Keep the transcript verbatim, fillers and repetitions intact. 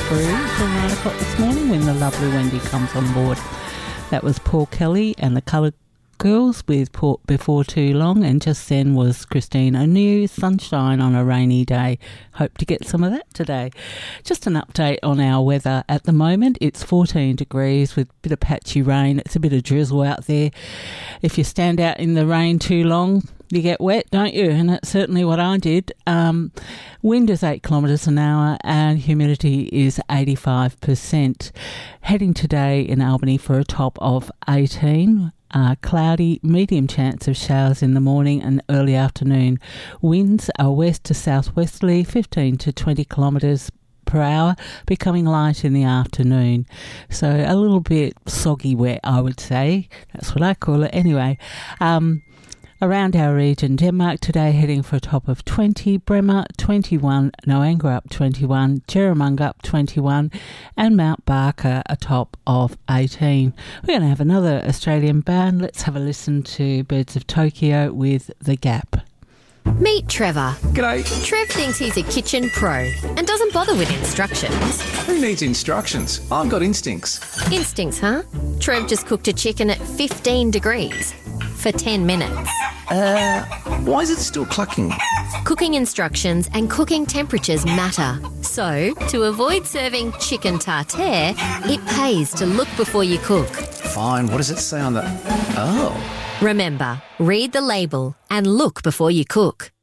through till nine o'clock this morning when the lovely Wendy comes on board. That was Paul Kelly and the Coloured Girls with Port Before Too Long, and just then was Christine O'Neill, Sunshine on a Rainy Day. Hope to get some of that today. Just an update on our weather at the moment. It's fourteen degrees with a bit of patchy rain. It's a bit of drizzle out there. If you stand out in the rain too long, you get wet, don't you? And that's certainly what I did. Um, wind is eight kilometres an hour and humidity is eighty-five percent. Heading today in Albany for a top of eighteen. Uh, cloudy, medium chance of showers in the morning and early afternoon. Winds are west to southwesterly, fifteen to twenty kilometres per hour, becoming light in the afternoon. So a little bit soggy wet, I would say. That's what I call it anyway. Um, Around our region, Denmark today heading for a top of twenty, Bremer twenty-one, Noanga up twenty-one, Jerramunga up twenty-one, and Mount Barker a top of eighteen. We're going to have another Australian band. Let's have a listen to Birds of Tokyo with The Gap. Meet Trevor. G'day. Trev thinks he's a kitchen pro and doesn't bother with instructions. Who needs instructions? I've got instincts. Instincts, huh? Trev just cooked a chicken at fifteen degrees for ten minutes. Uh, why is it still clucking? Cooking instructions and cooking temperatures matter. So, to avoid serving chicken tartare, it pays to look before you cook. Fine, what does it say on the... Oh. Remember, read the label and look before you cook.